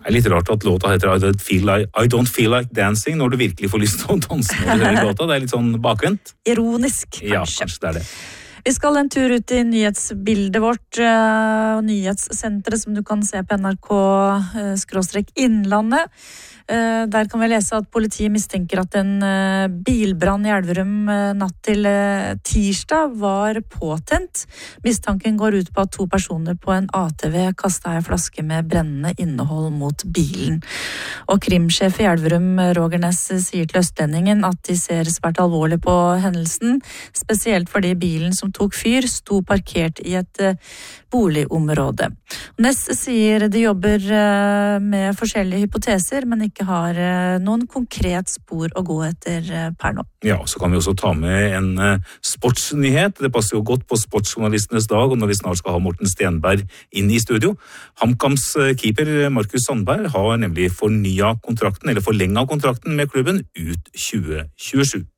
Det litt rart at låta heter I Don't Feel Like Dancing når du virkelig får lyst til å danse når du hører låta. Det litt sånn bakvendt. Ironisk, kanskje. Ja, kanskje det det. Vi skal en tur ut i nyhetsbildet vårt, nyhetssenteret som du kan se på NRK-Innlandet. Der kan vi lese at politiet mistenker at en bilbrann i Elverum natt til tirsdag var påtent. Mistanken går ut på at 2 personer på en ATV kastet en flaske med brennende innhold mot bilen. Og krimsjef i Elverum, Roger Næss, sier til Østlendingen at de ser svært alvorlig på hendelsen, spesielt fordi bilen som tok fyr sto parkert i et boligområde. Næss sier de jobber med forskjellige hypoteser, men ikke har noen konkret spor å gå etter per nå. Ja, så kan vi også ta med en sportsnyhet. Det passer jo godt på sportsjournalistenes dag, og når vi snart skal ha Morten Stenberg inn i studio. HamKams keeper Markus Sandberg har nemlig forlenget kontrakten med klubben ut 2027.